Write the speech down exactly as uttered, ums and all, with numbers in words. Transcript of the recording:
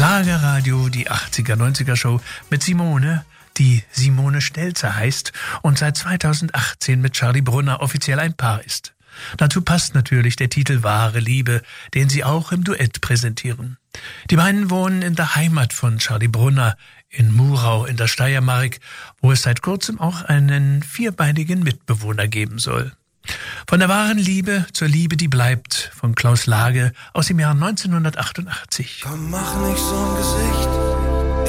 Schlagerradio, die achtziger, neunziger Show mit Simone, die Simone Stelzer heißt und seit zweitausendachtzehn mit Charlie Brunner offiziell ein Paar ist. Dazu passt natürlich der Titel Wahre Liebe, den sie auch im Duett präsentieren. Die beiden wohnen in der Heimat von Charlie Brunner, in Murau in der Steiermark, wo es seit kurzem auch einen vierbeinigen Mitbewohner geben soll. Von der wahren Liebe zur Liebe, die bleibt, von Klaus Lage aus dem Jahr neunzehnhundertachtundachtzig. Komm, mach nicht so ein Gesicht,